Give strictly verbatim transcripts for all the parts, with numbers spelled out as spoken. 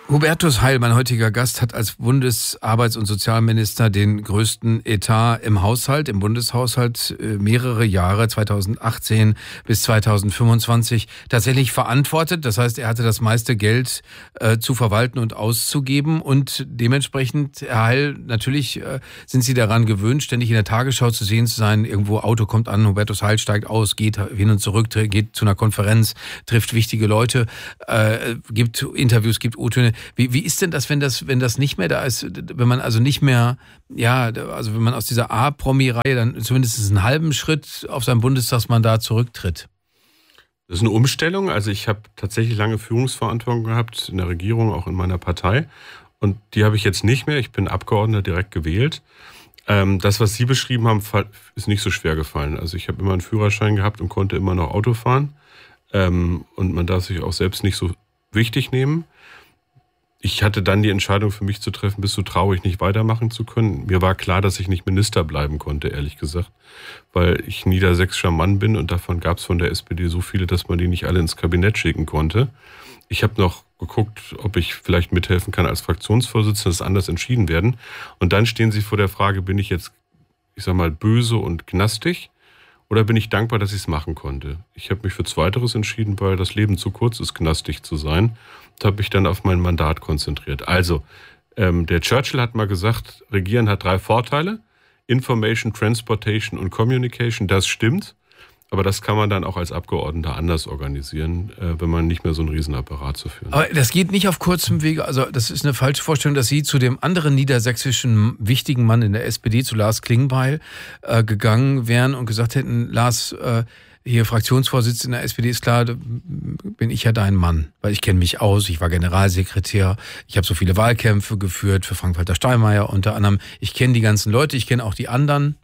Hubertus Heil, mein heutiger Gast, hat als Bundesarbeits- und Sozialminister den größten Etat im Haushalt, im Bundeshaushalt, mehrere Jahre, zweitausendachtzehn bis zweitausendfünfundzwanzig, tatsächlich verantwortet. Das heißt, er hatte das meiste Geld äh, zu verwalten und auszugeben. Und dementsprechend, Herr Heil, natürlich äh, sind Sie daran gewöhnt, ständig in der Tagesschau zu sehen zu sein. Irgendwo Auto kommt an, Hubertus Heil steigt aus, geht hin und zurück, geht zu einer Konferenz, trifft wichtige Leute, äh, gibt Interviews, gibt O-Töne. Wie, wie ist denn das, wenn das, wenn das nicht mehr da ist, wenn man also nicht mehr, ja, also wenn man aus dieser A-Promi-Reihe dann zumindest einen halben Schritt auf sein Bundestagsmandat zurücktritt? Das ist eine Umstellung. Also ich habe tatsächlich lange Führungsverantwortung gehabt in der Regierung, auch in meiner Partei. Und die habe ich jetzt nicht mehr. Ich bin Abgeordneter direkt gewählt. Ähm, das, was Sie beschrieben haben, ist nicht so schwer gefallen. Also ich habe immer einen Führerschein gehabt und konnte immer noch Auto fahren. Ähm, und man darf sich auch selbst nicht so wichtig nehmen. Ich hatte dann die Entscheidung für mich zu treffen, bist du traurig, nicht weitermachen zu können. Mir war klar, dass ich nicht Minister bleiben konnte, ehrlich gesagt, weil ich niedersächsischer Mann bin und davon gab es von der S P D so viele, dass man die nicht alle ins Kabinett schicken konnte. Ich habe noch geguckt, ob ich vielleicht mithelfen kann als Fraktionsvorsitzender, dass anders entschieden werden. Und dann stehen Sie vor der Frage, bin ich jetzt, ich sag mal, böse und gnastig? Oder bin ich dankbar, dass ich es machen konnte? Ich habe mich für Zweiteres entschieden, weil das Leben zu kurz ist, gnastig zu sein. Da habe ich dann auf mein Mandat konzentriert. Also, ähm, der Churchill hat mal gesagt, Regieren hat drei Vorteile. Information, Transportation und Communication, das stimmt. Aber das kann man dann auch als Abgeordneter anders organisieren, äh, wenn man nicht mehr so einen Riesenapparat zu führen hat. Aber das geht nicht auf kurzem Wege. Also das ist eine falsche Vorstellung, dass Sie zu dem anderen niedersächsischen wichtigen Mann in der S P D, zu Lars Klingbeil, äh, gegangen wären und gesagt hätten, Lars, äh, hier Fraktionsvorsitzender der S P D, ist klar, da bin ich ja dein Mann, weil ich kenne mich aus, ich war Generalsekretär, ich habe so viele Wahlkämpfe geführt für Frank-Walter Steinmeier unter anderem. Ich kenne die ganzen Leute, ich kenne auch die anderen.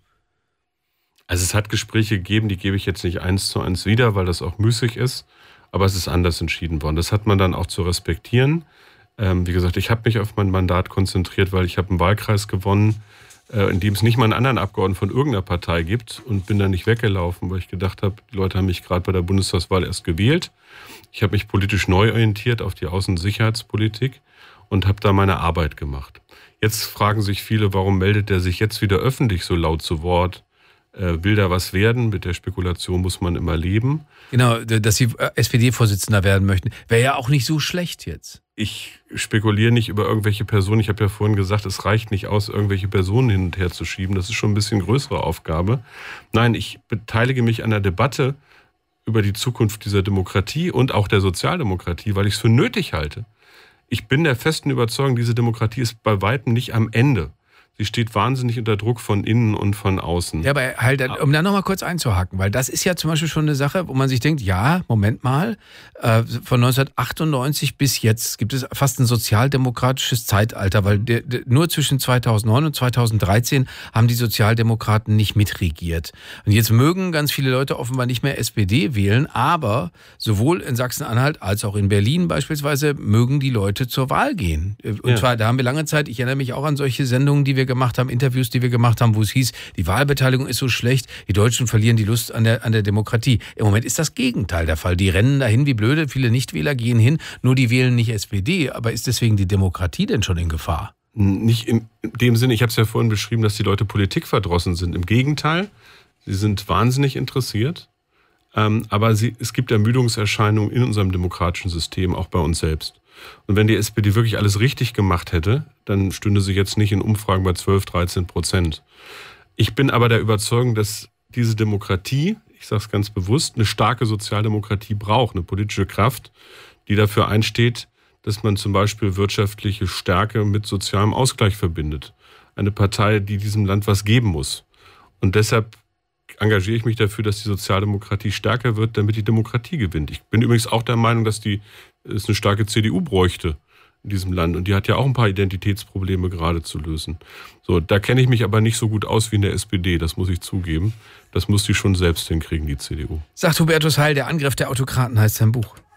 Also es hat Gespräche gegeben, die gebe ich jetzt nicht eins zu eins wieder, weil das auch müßig ist, aber es ist anders entschieden worden. Das hat man dann auch zu respektieren. Ähm, wie gesagt, ich habe mich auf mein Mandat konzentriert, weil ich habe einen Wahlkreis gewonnen, äh, in dem es nicht mal einen anderen Abgeordneten von irgendeiner Partei gibt und bin da nicht weggelaufen, weil ich gedacht habe, die Leute haben mich gerade bei der Bundestagswahl erst gewählt. Ich habe mich politisch neu orientiert auf die Außen- und Sicherheitspolitik und habe da meine Arbeit gemacht. Jetzt fragen sich viele, warum meldet der sich jetzt wieder öffentlich so laut zu Wort? Will da was werden? Mit der Spekulation muss man immer leben. Genau, dass Sie S P D-Vorsitzender werden möchten. Wäre ja auch nicht so schlecht jetzt. Ich spekuliere nicht über irgendwelche Personen. Ich habe ja vorhin gesagt, es reicht nicht aus, irgendwelche Personen hin und her zu schieben. Das ist schon ein bisschen größere Aufgabe. Nein, ich beteilige mich an der Debatte über die Zukunft dieser Demokratie und auch der Sozialdemokratie, weil ich es für nötig halte. Ich bin der festen Überzeugung, diese Demokratie ist bei weitem nicht am Ende. Sie steht wahnsinnig unter Druck von innen und von außen. Ja, aber halt, um da nochmal kurz einzuhaken, weil das ist ja zum Beispiel schon eine Sache, wo man sich denkt, ja, Moment mal, äh, von neunzehnhundertachtundneunzig bis jetzt gibt es fast ein sozialdemokratisches Zeitalter, weil der, der, nur zwischen zweitausendneun und zweitausenddreizehn haben die Sozialdemokraten nicht mitregiert. Und jetzt mögen ganz viele Leute offenbar nicht mehr S P D wählen, aber sowohl in Sachsen-Anhalt als auch in Berlin beispielsweise mögen die Leute zur Wahl gehen. Und ja. zwar, da haben wir lange Zeit, ich erinnere mich auch an solche Sendungen, die wir gemacht haben, Interviews, die wir gemacht haben, wo es hieß, die Wahlbeteiligung ist so schlecht, die Deutschen verlieren die Lust an der, an der Demokratie. Im Moment ist das Gegenteil der Fall. Die rennen dahin wie blöde, viele Nichtwähler gehen hin, nur die wählen nicht S P D. Aber ist deswegen die Demokratie denn schon in Gefahr? Nicht in dem Sinne, ich habe es ja vorhin beschrieben, dass die Leute politikverdrossen sind. Im Gegenteil, sie sind wahnsinnig interessiert. Ähm, aber sie, es gibt Ermüdungserscheinungen in unserem demokratischen System, auch bei uns selbst. Und wenn die S P D wirklich alles richtig gemacht hätte, dann stünde sie jetzt nicht in Umfragen bei zwölf, dreizehn Prozent. Ich bin aber der Überzeugung, dass diese Demokratie, ich sage es ganz bewusst, eine starke Sozialdemokratie braucht, eine politische Kraft, die dafür einsteht, dass man zum Beispiel wirtschaftliche Stärke mit sozialem Ausgleich verbindet. Eine Partei, die diesem Land was geben muss. Und deshalb engagiere ich mich dafür, dass die Sozialdemokratie stärker wird, damit die Demokratie gewinnt. Ich bin übrigens auch der Meinung, dass die, es eine starke C D U bräuchte in diesem Land. Und die hat ja auch ein paar Identitätsprobleme gerade zu lösen. So, da kenne ich mich aber nicht so gut aus wie in der S P D, das muss ich zugeben. Das muss die schon selbst hinkriegen, die C D U. Sagt Hubertus Heil, der Angriff der Autokraten heißt sein Buch.